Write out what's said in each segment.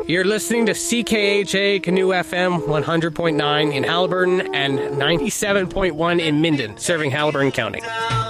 You're listening to CKHA Canoe FM 100.9 in Haliburton and 97.1 in Minden, serving Haliburton County.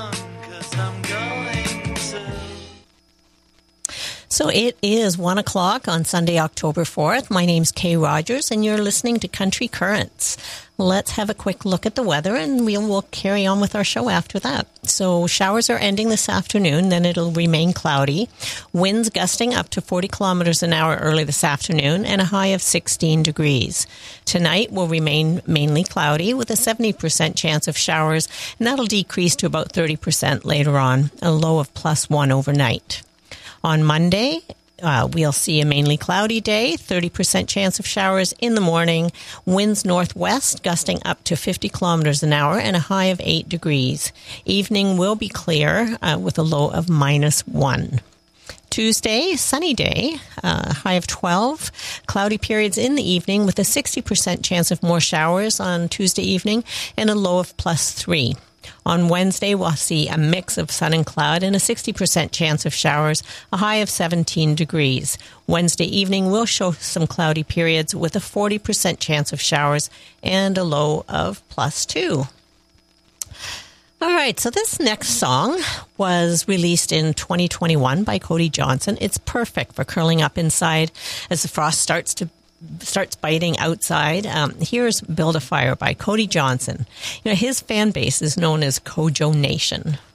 So it is 1 o'clock on Sunday, October 4th. My name's Kay Rogers, and you're listening to Country Currents. Let's have a quick look at the weather, and we'll carry on with our show after that. So showers are ending this afternoon, then it'll remain cloudy. Winds gusting up to 40 kilometers an hour early this afternoon, and a high of 16 degrees. Tonight will remain mainly cloudy with a 70% chance of showers, and that'll decrease to about 30% later on, a low of +1 overnight. On Monday, we'll see a mainly cloudy day, 30% chance of showers in the morning, winds northwest gusting up to 50 kilometers an hour, and a high of 8 degrees. Evening will be clear with a low of -1. Tuesday, sunny day, high of 12. Cloudy periods in the evening with a 60% chance of more showers on Tuesday evening, and a low of +3. On Wednesday, we'll see a mix of sun and cloud and a 60% chance of showers, a high of 17 degrees. Wednesday evening will show some cloudy periods with a 40% chance of showers and a low of +2. All right, so this next song was released in 2021 by Cody Johnson. It's perfect for curling up inside as the frost starts biting outside. Here's Build a Fire by Cody Johnson. You know, his fan base is known as Kojo Nation.